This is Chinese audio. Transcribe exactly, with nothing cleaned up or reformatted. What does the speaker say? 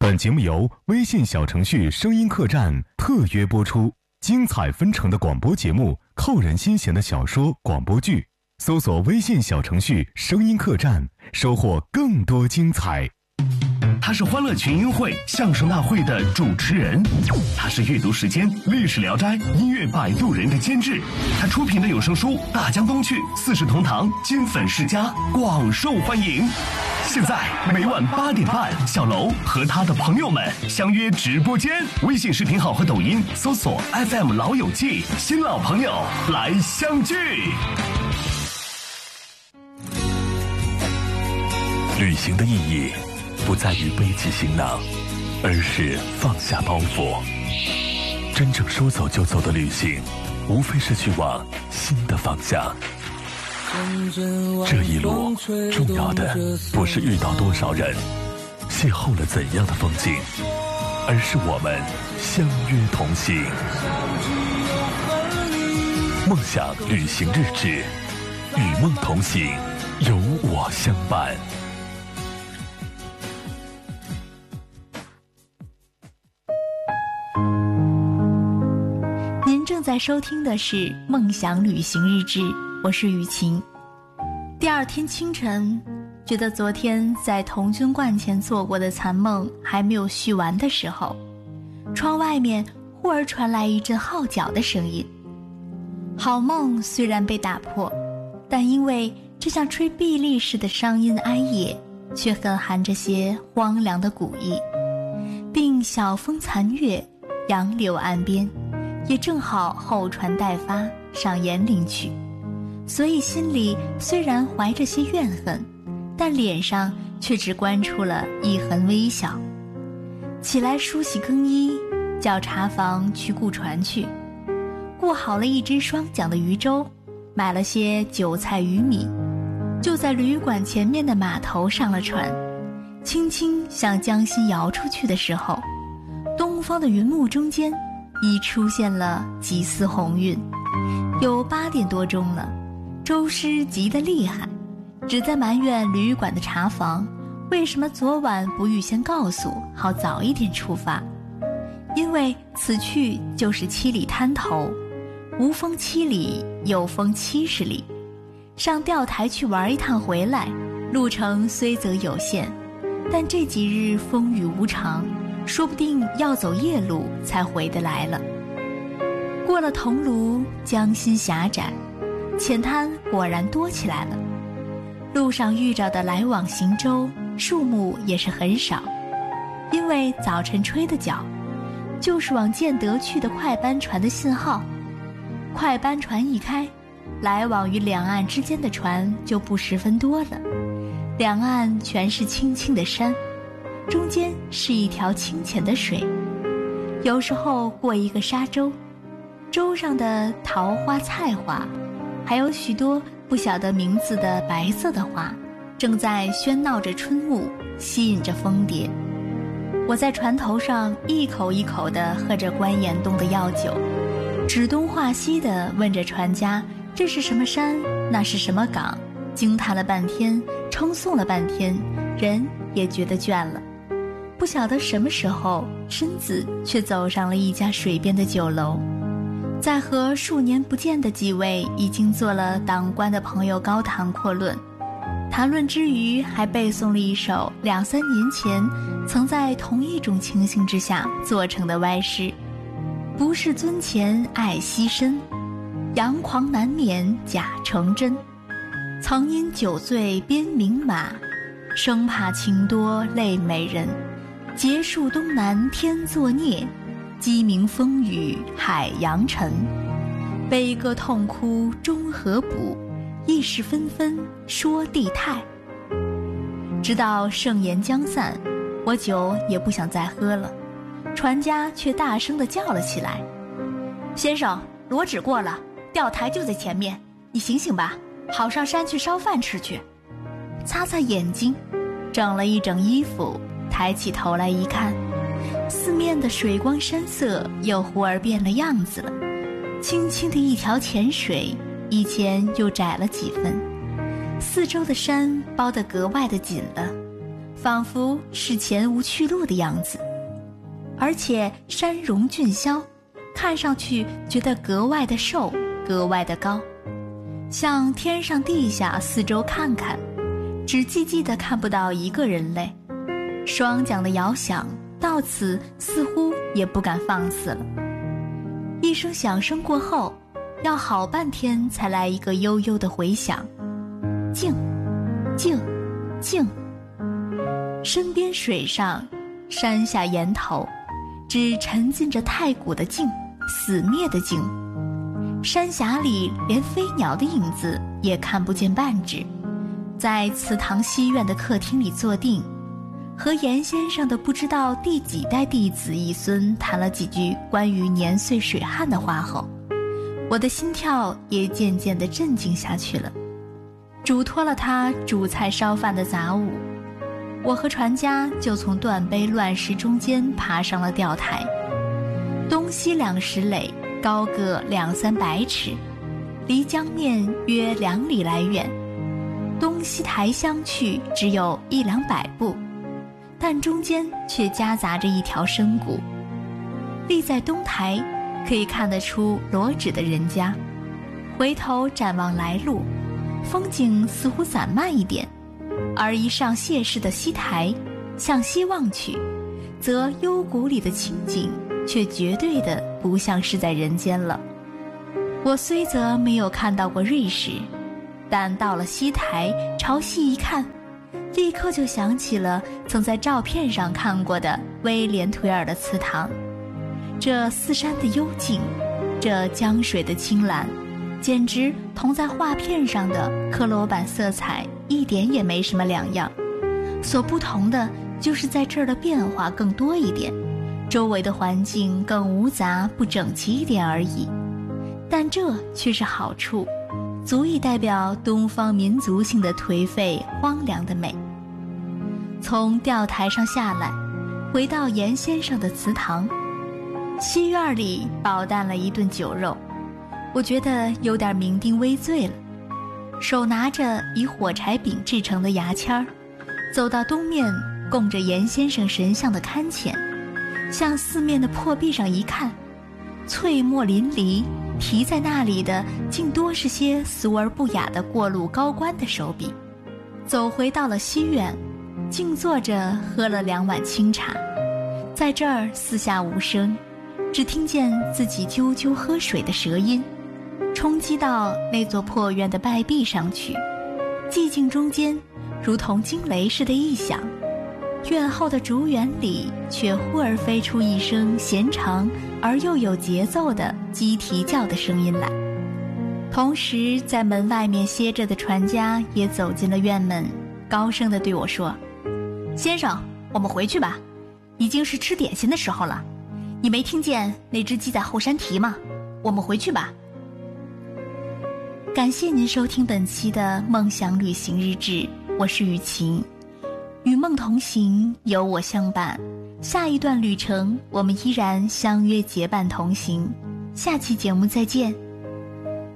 本节目由微信小程序声音客栈特约播出，精彩纷呈的广播节目，扣人心弦的小说广播剧，搜索微信小程序声音客栈，收获更多精彩。 他是欢乐群英会相声大会的主持人，他是阅读时间历史聊斋音乐摆渡人的监制，他出品的有声书《大江东去》四世同堂金粉世家广受欢迎。现在每晚八点半，小楼和他的朋友们相约直播间，微信视频号和抖音搜索 F M 老友记，新老朋友来相聚。旅行的意义不在于背起行囊，而是放下包袱。真正说走就走的旅行，无非是去往新的方向。这一路重要的不是遇到多少人，邂逅了怎样的风景，而是我们相约同行。梦想旅行日志，与梦同行，有我相伴。 正在收听的是《梦想旅行日志》，我是雨晴。第二天清晨，觉得昨天在童军观前做过的残梦还没有续完的时候，窗外面忽而传来一阵号角的声音。好梦虽然被打破，但因为这像吹碧丽似的伤音哀咽，却很含着些荒凉的古意，并晓风残月，杨柳岸边，也正好后传代发，上延陵去，所以心里虽然怀着些怨恨，但脸上却只关出了一痕微笑。起来梳洗更衣，叫茶房去雇船去，雇好了一只双桨的渔舟，买了些韭菜鱼米，就在旅馆前面的码头上了船，轻轻向江心摇出去的时候，东方的云幕中间已出现了几丝红晕。有八点多钟了，舟师急得厉害，只在埋怨旅馆的茶房为什么昨晚不预先告诉，好早一点出发。因为此去就是七里滩头，无风七里，有风七十里，上钓台去玩一趟回来，路程虽则有限，但这几日风雨无常，说不定要走夜路才回得来了。过了桐庐，江心狭窄，浅滩果然多起来了。路上遇着的来往行舟数目也是很少，因为早晨吹的角，就是往建德去的快班船的信号。快班船一开，来往于两岸之间的船就不十分多了，两岸全是青青的山，中间是一条清浅的水，有时候过一个沙洲，洲上的桃花菜花，还有许多不晓得名字的白色的花，正在喧闹着春雾，吸引着蜂蝶。我在船头上一口一口地喝着关岩洞的药酒，指东画西地问着船家这是什么山，那是什么港，惊叹了半天，称颂了半天，人也觉得倦了。不晓得什么时候，身子却走上了一家水边的酒楼，在和数年不见的几位已经做了党官的朋友高谈阔论，谈论之余还背诵了一首两三年前曾在同一种情形之下做成的歪诗：不是尊前爱惜身，佯狂难免假成真，曾因酒醉鞭名马，生怕情多累美人，结束东南天作孽，鸡鸣风雨海洋沉，悲歌痛哭终何补，一时纷纷说地态。直到盛宴将散，我酒也不想再喝了，船家却大声地叫了起来：先生，罗纸过了，钓台就在前面，你醒醒吧，好上山去烧饭吃去。擦擦眼睛，整了一整衣服，抬起头来一看，四面的水光山色又忽而变了样子了，清清的一条浅水，以前又窄了几分，四周的山包得格外的紧了， 仿佛是前无去路的样子，而且山容俊削，看上去觉得格外的瘦，格外的高，向天上地下四周看看，只寂寂地看不到一个人类，双桨的摇响到此似乎也不敢放肆了。一声响声过后，要好半天才来一个悠悠的回响，静静静。身边水上，山下岩头，只沉浸着太古的静，死灭的静。山峡里连飞鸟的影子也看不见半只，在祠堂西院的客厅里坐定，和严先生的不知道第几代弟子一孙谈了几句关于年岁水旱的话后，我的心跳也渐渐地镇静下去了。嘱托了他煮菜烧饭的杂物，我和船家就从断碑乱石中间爬上了钓台。东西两石垒，高个两三百尺，离江面约两里来远。东西台相去只有一两百步，但中间却夹杂着一条深谷。立在东台，可以看得出罗纸的人家。回头展望来路，风景似乎散漫一点，而一上谢氏的西台，向西望去，则幽谷里的情景却绝对的不像是在人间了。我虽则没有看到过瑞士，但到了西台，朝西一看，立刻就想起了曾在照片上看过的威廉推尔的祠堂。这四山的幽静，这江水的清蓝，简直同在画片上的克罗版色彩一点也没什么两样。所不同的就是在这儿的变化更多一点，周围的环境更无杂不整齐一点而已。但这却是好处，足以代表东方民族性的颓废荒凉的美。从钓台上下来，回到严先生的祠堂，西院里饱啖了一顿酒肉，我觉得有点酩酊微醉了，手拿着以火柴饼制成的牙签儿，走到东面供着严先生神像的龛前，向四面的破壁上一看，翠墨淋漓，题在那里的竟多是些俗而不雅的过路高官的手笔。走回到了西院，静坐着喝了两碗清茶，在这儿四下无声，只听见自己啾啾喝水的舌音，冲击到那座破院的败壁上去。寂静中间如同惊雷似的异响，院后的竹园里却忽而飞出一声弦长而又有节奏的鸡啼叫的声音来。同时在门外面歇着的船家也走进了院门，高声地对我说：先生，我们回去吧，已经是吃点心的时候了。你没听见那只鸡在后山啼吗？我们回去吧。感谢您收听本期的梦想旅行日志，我是雨晴，与梦同行，有我相伴。下一段旅程，我们依然相约结伴同行。下期节目再见。